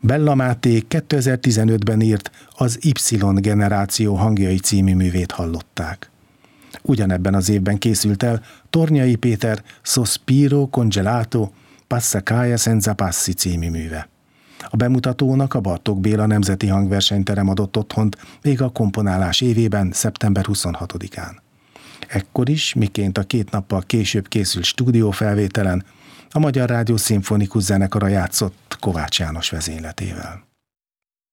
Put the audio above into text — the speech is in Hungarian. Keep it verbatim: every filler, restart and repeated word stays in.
Bella Máté kétezer-tizenötben írt Az Y generáció hangjai című művét hallották. Ugyanebben az évben készült el Tornyai Péter Sospiro congelato Passacaia senza passi című műve. A bemutatónak a Bartók Béla Nemzeti Hangversenyterem adott otthont még a komponálás évében, szeptember huszonhatodikán. Ekkor is, miként a két nappal később készült stúdiófelvételen, a Magyar Rádió Szimfonikus Zenekara játszott Kovács János vezényletével.